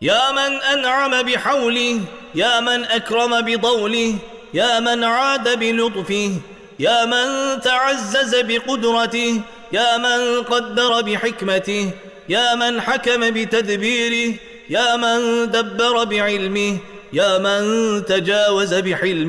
يا من أنعم بحوله، يا من أكرم بطوله، يا من عاد بلطفه، يا من تعزز بقدرته، يا من قدر بحكمته، يا من حكم بتدبيره، يا من دبر بعلمه، يا من تجاوز بحلمه.